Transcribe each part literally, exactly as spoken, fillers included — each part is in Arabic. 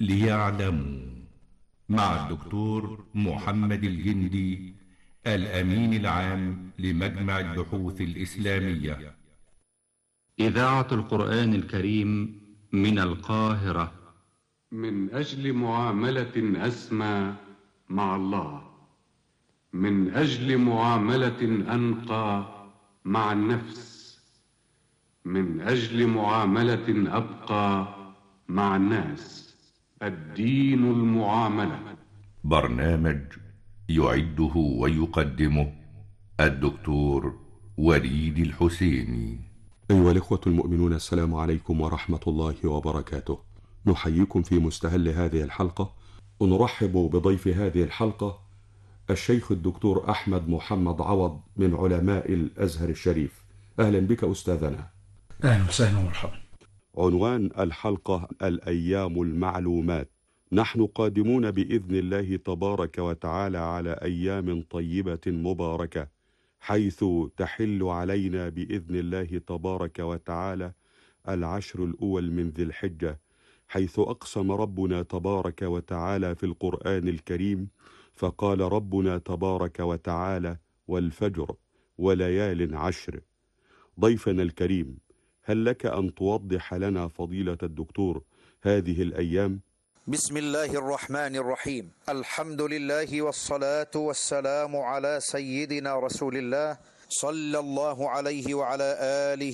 ليعلموا مع الدكتور محمد الجندي الأمين العام لمجمع البحوث الإسلامية. إذاعة القرآن الكريم من القاهرة. من أجل معاملة أسمى مع الله، من أجل معاملة أنقى مع النفس، من أجل معاملة أبقى مع الناس. الدين المعاملة. برنامج يعده ويقدمه الدكتور وليد الحسيني. أيها الإخوة المؤمنون، السلام عليكم ورحمة الله وبركاته. نحييكم في مستهل هذه الحلقة، ونرحب بضيف هذه الحلقة الشيخ الدكتور أحمد محمد عوض من علماء الأزهر الشريف. أهلا بك أستاذنا. أهلا وسهلا ومرحبا. عنوان الحلقة الأيام المعلومات. نحن قادمون بإذن الله تبارك وتعالى على أيام طيبة مباركة، حيث تحل علينا بإذن الله تبارك وتعالى العشر الأول من ذي الحجة، حيث أقسم ربنا تبارك وتعالى في القرآن الكريم فقال ربنا تبارك وتعالى: والفجر وليال عشر. ضيفنا الكريم، هل لك أن توضح لنا فضيلة الدكتور هذه الأيام؟ بسم الله الرحمن الرحيم. الحمد لله والصلاة والسلام على سيدنا رسول الله صلى الله عليه وعلى آله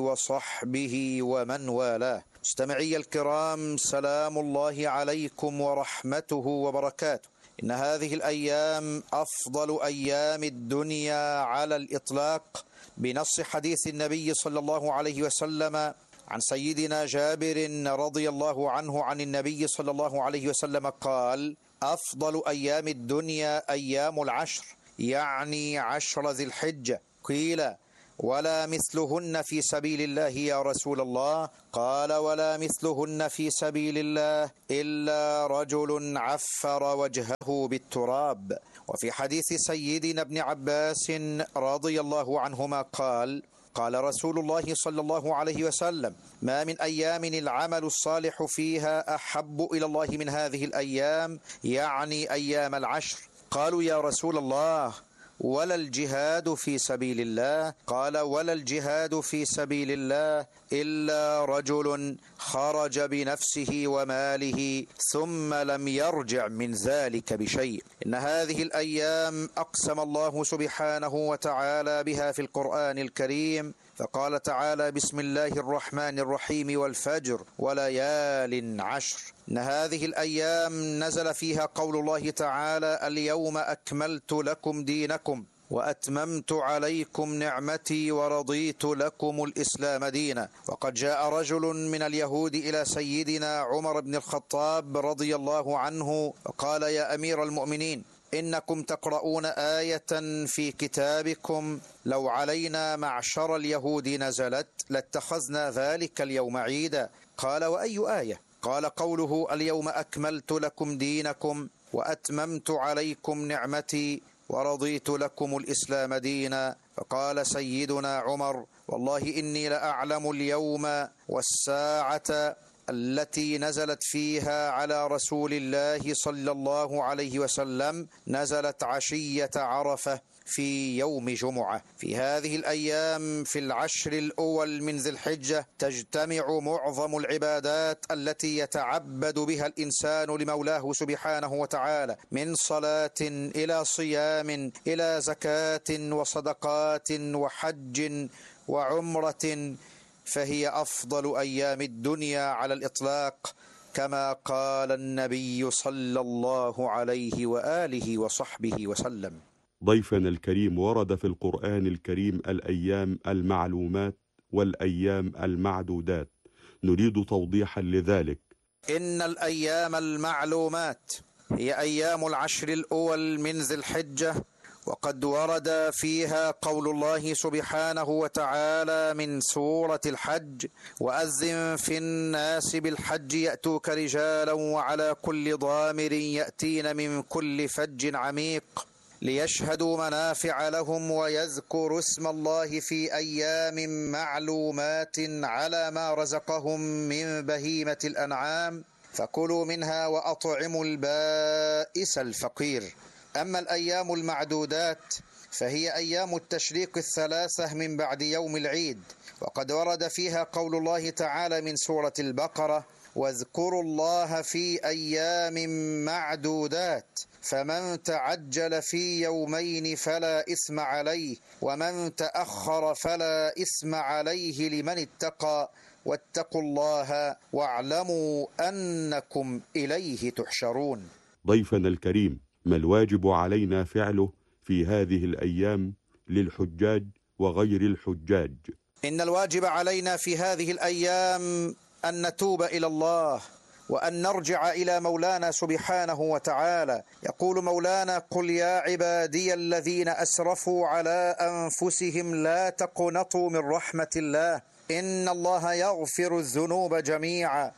وصحبه ومن والاه. مستمعي الكرام، سلام الله عليكم ورحمته وبركاته. إن هذه الأيام أفضل أيام الدنيا على الإطلاق، بنص حديث النبي صلى الله عليه وسلم عن سيدنا جابر رضي الله عنه عن النبي صلى الله عليه وسلم قال: أفضل أيام الدنيا أيام العشر، يعني عشر ذي الحجة. قيل: ولا مثلهن في سبيل الله يا رسول الله؟ قال: ولا مثلهن في سبيل الله إلا رجل عفر وجهه بالتراب. وفي حديث سيدنا ابن عباس رضي الله عنهما قال: قال رسول الله صلى الله عليه وسلم: ما من أيام العمل الصالح فيها أحب إلى الله من هذه الأيام، يعني أيام العشر. قالوا: يا رسول الله، ولا الجهاد في سبيل الله؟ قال: ولا الجهاد في سبيل الله إلا رجل خرج بنفسه وماله ثم لم يرجع من ذلك بشيء. إن هذه الأيام أقسم الله سبحانه وتعالى بها في القرآن الكريم، فقال تعالى: بسم الله الرحمن الرحيم: والفجر وليال عشر. إن هذه الأيام نزل فيها قول الله تعالى: اليوم أكملت لكم دينكم وأتممت عليكم نعمتي ورضيت لكم الإسلام دينا. وقد جاء رجل من اليهود إلى سيدنا عمر بن الخطاب رضي الله عنه وقال: يا أمير المؤمنين، إنكم تقرؤون آية في كتابكم لو علينا معشر اليهود نزلت لاتخذنا ذلك اليوم عيدا. قال: وأي آية؟ قال: قوله: اليوم أكملت لكم دينكم وأتممت عليكم نعمتي ورضيت لكم الإسلام دينا. فقال سيدنا عمر: والله إني لأعلم اليوم والساعة التي نزلت فيها على رسول الله صلى الله عليه وسلم نزلت عشية عرفة في يوم جمعة. في هذه الأيام في العشر الأول من ذي الحجة تجتمع معظم العبادات التي يتعبد بها الإنسان لمولاه سبحانه وتعالى، من صلاة إلى صيام إلى زكاة وصدقات وحج وعمرة، فهي أفضل أيام الدنيا على الإطلاق، كما قال النبي صلى الله عليه وآله وصحبه وسلم. ضيفنا الكريم، ورد في القرآن الكريم الأيام المعلومات والأيام المعدودات، نريد توضيحا لذلك. إن الأيام المعلومات هي أيام العشر الأول من ذي الحجة، وقد ورد فيها قول الله سبحانه وتعالى من سورة الحج: وأذن في الناس بالحج يأتوك رجالا وعلى كل ضامر يأتين من كل فج عميق ليشهدوا منافع لهم ويذكروا اسم الله في أيام معلومات على ما رزقهم من بهيمة الأنعام. فكلوا منها وأطعموا البائس الفقير. أما الأيام المعدودات فهي أيام التشريق الثلاثة من بعد يوم العيد، وقد ورد فيها قول الله تعالى من سورة البقرة: واذكروا الله في أيام معدودات فمن تعجل في يومين فلا إثم عليه ومن تأخر فلا إثم عليه لمن اتقى واتقوا الله واعلموا أنكم إليه تحشرون. ضيفنا الكريم، ما الواجب علينا فعله في هذه الأيام للحجاج وغير الحجاج؟ إن الواجب علينا في هذه الأيام أن نتوب إلى الله وأن نرجع إلى مولانا سبحانه وتعالى. يقول مولانا: قل يا عبادي الذين أسرفوا على أنفسهم لا تقنطوا من رحمة الله إن الله يغفر الذنوب جميعا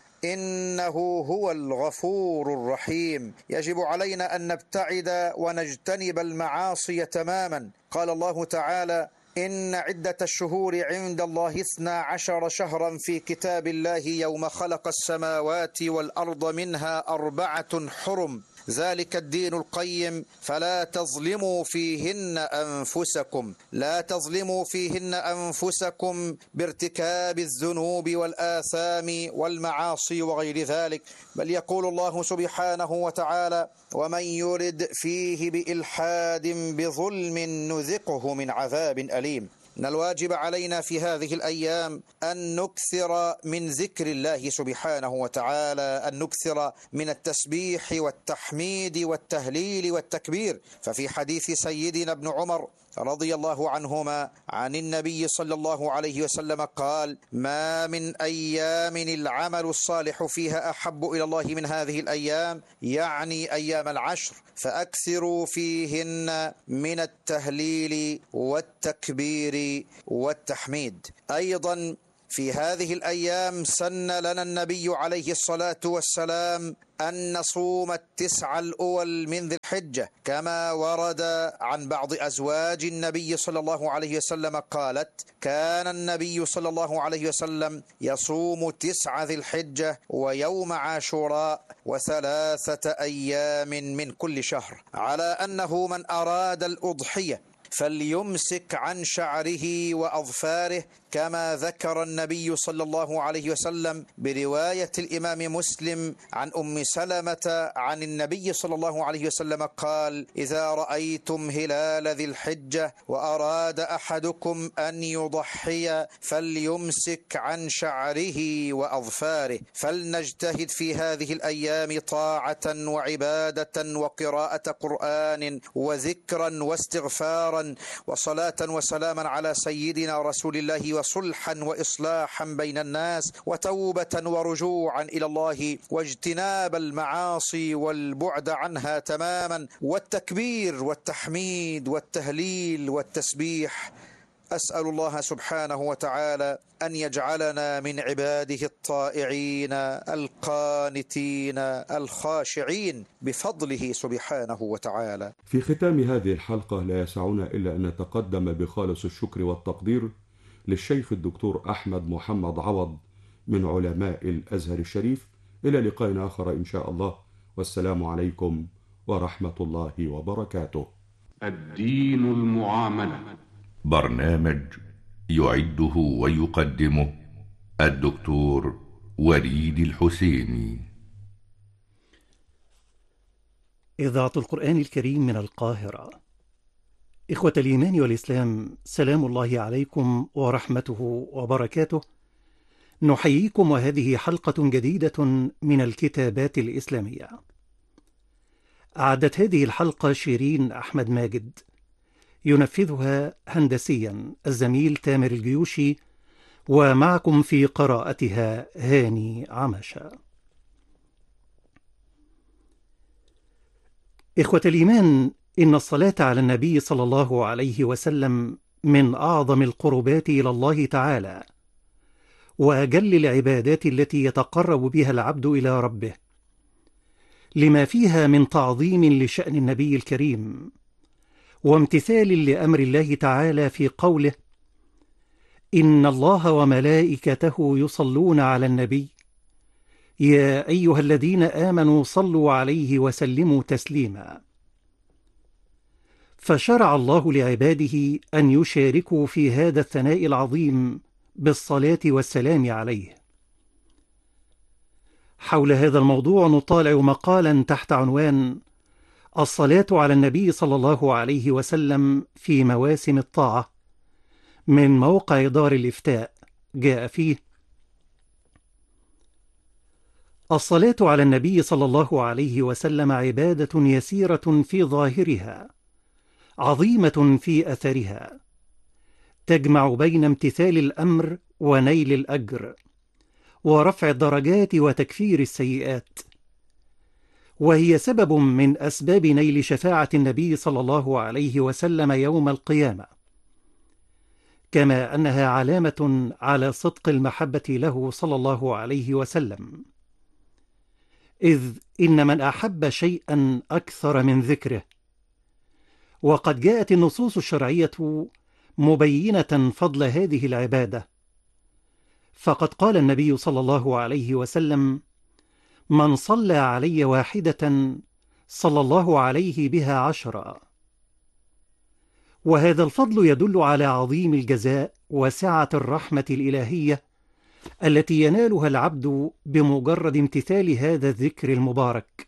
إنه هو الغفور الرحيم. يجب علينا أن نبتعد ونجتنب المعاصي تماما. قال الله تعالى: إن عدة الشهور عند الله اثنا عشر شهرا في كتاب الله يوم خلق السماوات والأرض منها أربعة حرم ذلك الدين القيم فلا تظلموا فيهن أنفسكم لا تظلموا فيهن أنفسكم بارتكاب الذنوب والآثام والمعاصي وغير ذلك. بل يقول الله سبحانه وتعالى: ومن يرد فيه بإلحاد بظلم نذقه من عذاب أليم. إن الواجب علينا في هذه الأيام أن نكثر من ذكر الله سبحانه وتعالى، أن نكثر من التسبيح والتحميد والتهليل والتكبير. ففي حديث سيدنا ابن عمر رضي الله عنهما عن النبي صلى الله عليه وسلم قال: ما من أيام العمل الصالح فيها أحب إلى الله من هذه الأيام، يعني أيام العشر، فأكثروا فيهن من التهليل والتكبير والتحميد. أيضا في هذه الأيام سن لنا النبي عليه الصلاة والسلام أن نصوم التسع الأول من ذي الحجة، كما ورد عن بعض أزواج النبي صلى الله عليه وسلم قالت: كان النبي صلى الله عليه وسلم يصوم تسع ذي الحجة ويوم عاشوراء وثلاثة أيام من كل شهر، على أنه من أراد الأضحية فليمسك عن شعره وأظفاره، كما ذكر النبي صلى الله عليه وسلم برواية الإمام مسلم عن أم سلمة عن النبي صلى الله عليه وسلم قال: إذا رأيتم هلال ذي الحجة وأراد أحدكم أن يضحي فليمسك عن شعره وأظفاره. فلنجتهد في هذه الأيام طاعة وعبادة وقراءة قرآن وذكرا واستغفارا وصلاة وسلاما على سيدنا رسول الله وصلحا وإصلاحا بين الناس وتوبة ورجوعا إلى الله واجتناب المعاصي والبعد عنها تماما، والتكبير والتحميد والتهليل والتسبيح. أسأل الله سبحانه وتعالى أن يجعلنا من عباده الطائعين القانتين الخاشعين بفضله سبحانه وتعالى. في ختام هذه الحلقة لا يسعنا إلا أن نتقدم بخالص الشكر والتقدير للشيخ الدكتور أحمد محمد عوض من علماء الأزهر الشريف. إلى لقاء آخر إن شاء الله، والسلام عليكم ورحمة الله وبركاته. الدين المعاملة، برنامج يعده ويقدمه الدكتور وليد الحسيني. إذاعة القرآن الكريم من القاهرة. إخوة الإيمان والإسلام، سلام الله عليكم ورحمته وبركاته. نحييكم وهذه حلقة جديدة من الكتابات الإسلامية. أعدت هذه الحلقة شيرين أحمد ماجد، ينفذها هندسيا الزميل تامر الجيوشي، ومعكم في قراءتها هاني عمشة. إخوة الإيمان، إن الصلاة على النبي صلى الله عليه وسلم من أعظم القربات إلى الله تعالى، وأجل العبادات التي يتقرب بها العبد إلى ربه، لما فيها من تعظيم لشأن النبي الكريم وامتثال لأمر الله تعالى في قوله: إن الله وملائكته يصلون على النبي يا أيها الذين آمنوا صلوا عليه وسلموا تسليما. فشرع الله لعباده أن يشاركوا في هذا الثناء العظيم بالصلاة والسلام عليه. حول هذا الموضوع نطالع مقالا تحت عنوان الصلاة على النبي صلى الله عليه وسلم في مواسم الطاعة من موقع دار الإفتاء. جاء فيه: الصلاة على النبي صلى الله عليه وسلم عبادة يسيرة في ظاهرها، عظيمة في أثرها، تجمع بين امتثال الأمر ونيل الأجر، ورفع الدرجات وتكفير السيئات، وهي سبب من أسباب نيل شفاعة النبي صلى الله عليه وسلم يوم القيامة، كما أنها علامة على صدق المحبة له صلى الله عليه وسلم، إذ إن من أحب شيئا أكثر من ذكره. وقد جاءت النصوص الشرعية مبينة فضل هذه العبادة، فقد قال النبي صلى الله عليه وسلم: من صلى علي واحدة صلى الله عليه بها عشرا. وهذا الفضل يدل على عظيم الجزاء وسعة الرحمة الإلهية التي ينالها العبد بمجرد امتثال هذا الذكر المبارك.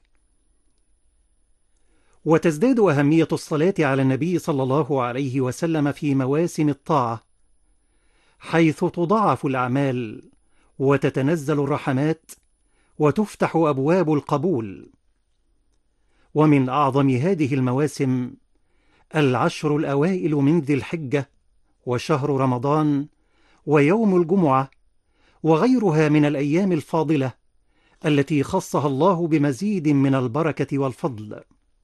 وتزداد أهمية الصلاة على النبي صلى الله عليه وسلم في مواسم الطاعة، حيث تضاعف الأعمال وتتنزل الرحمات وتفتح أبواب القبول. ومن أعظم هذه المواسم العشر الأوائل من ذي الحجة، وشهر رمضان، ويوم الجمعة، وغيرها من الأيام الفاضلة التي خصها الله بمزيد من البركة والفضل.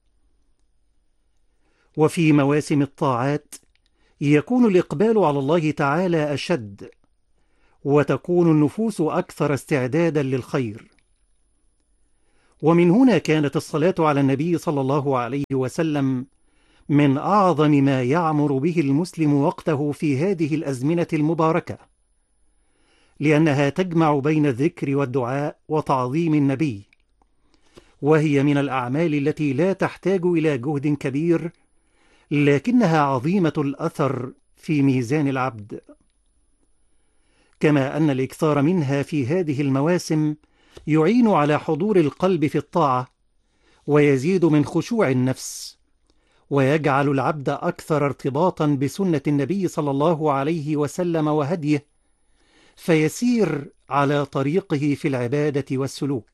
وفي مواسم الطاعات يكون الإقبال على الله تعالى أشد، وتكون النفوس أكثر استعدادا للخير. ومن هنا كانت الصلاة على النبي صلى الله عليه وسلم من أعظم ما يعمر به المسلم وقته في هذه الأزمنة المباركة، لأنها تجمع بين الذكر والدعاء وتعظيم النبي، وهي من الأعمال التي لا تحتاج إلى جهد كبير، لكنها عظيمة الأثر في ميزان العبد. كما أن الإكثار منها في هذه المواسم يعين على حضور القلب في الطاعة، ويزيد من خشوع النفس، ويجعل العبد أكثر ارتباطا بسنة النبي صلى الله عليه وسلم وهديه، فيسير على طريقه في العبادة والسلوك.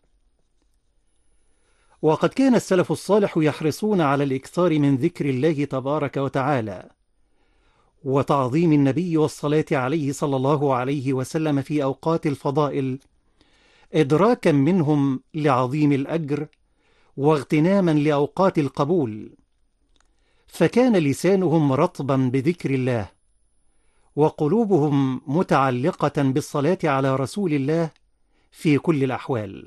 وقد كان السلف الصالح يحرصون على الإكثار من ذكر الله تبارك وتعالى وتعظيم النبي والصلاة عليه صلى الله عليه وسلم في أوقات الفضائل، إدراكا منهم لعظيم الأجر واغتناما لأوقات القبول، فكان لسانهم رطبا بذكر الله، وقلوبهم متعلقة بالصلاة على رسول الله في كل الأحوال.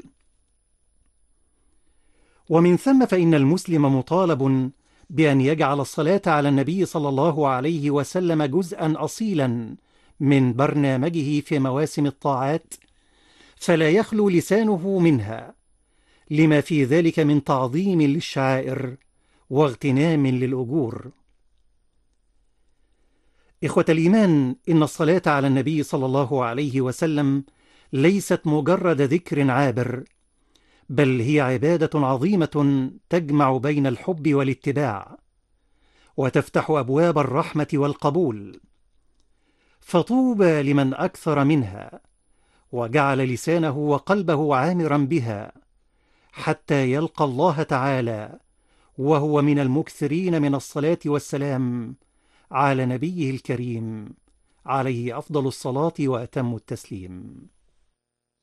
ومن ثم فإن المسلم مطالب بأن يجعل الصلاة على النبي صلى الله عليه وسلم جزءا أصيلا من برنامجه في مواسم الطاعات، فلا يخلو لسانه منها، لما في ذلك من تعظيم للشعائر واغتنام للأجور. إخوة الإيمان، إن الصلاة على النبي صلى الله عليه وسلم ليست مجرد ذكر عابر، بل هي عبادة عظيمة تجمع بين الحب والاتباع، وتفتح أبواب الرحمة والقبول. فطوبى لمن أكثر منها وجعل لسانه وقلبه عامرا بها، حتى يلقى الله تعالى وهو من المكثرين من الصلاة والسلام على نبيه الكريم عليه أفضل الصلاة وأتم التسليم.